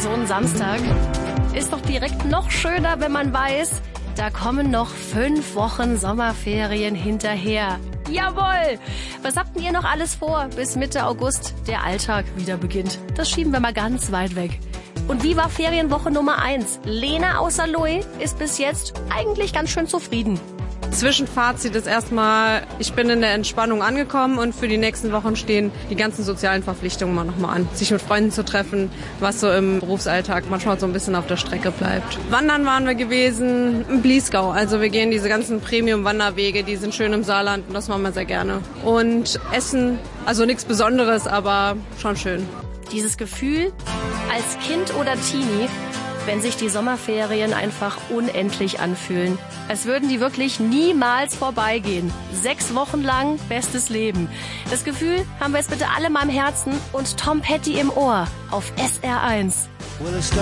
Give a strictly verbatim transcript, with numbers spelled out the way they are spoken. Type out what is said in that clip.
So ein Samstag ist doch direkt noch schöner, wenn man weiß, da kommen noch fünf Wochen Sommerferien hinterher. Jawohl! Was habt denn ihr noch alles vor, bis Mitte August der Alltag wieder beginnt? Das schieben wir mal ganz weit weg. Und wie war Ferienwoche Nummer eins? Lena außer Louis ist bis jetzt eigentlich ganz schön zufrieden. Zwischenfazit ist erstmal, ich bin in der Entspannung angekommen und für die nächsten Wochen stehen die ganzen sozialen Verpflichtungen mal nochmal an. Sich mit Freunden zu treffen, was so im Berufsalltag manchmal so ein bisschen auf der Strecke bleibt. Wandern waren wir gewesen, im Bliesgau. Also wir gehen diese ganzen Premium-Wanderwege, die sind schön im Saarland und das machen wir sehr gerne. Und Essen, also nichts Besonderes, aber schon schön. Dieses Gefühl als Kind oder Teenie, wenn sich die Sommerferien einfach unendlich anfühlen. Als würden die wirklich niemals vorbeigehen. Sechs Wochen lang bestes Leben. Das Gefühl haben wir jetzt bitte alle mal im Herzen und Tom Petty im Ohr auf S R eins.